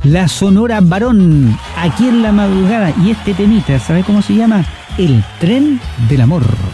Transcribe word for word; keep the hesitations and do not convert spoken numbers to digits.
La Sonora Varón, aquí en la madrugada. Y este temita, ¿sabe cómo se llama? El Tren del Amor.